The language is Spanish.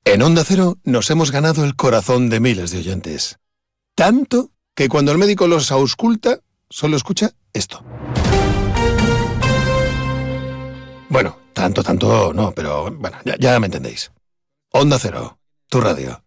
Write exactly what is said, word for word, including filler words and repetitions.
En Onda Cero nos hemos ganado el corazón de miles de oyentes. Tanto que cuando el médico los ausculta, solo escucha esto. Bueno, tanto, tanto no, pero bueno, ya, ya me entendéis. Onda Cero, tu radio.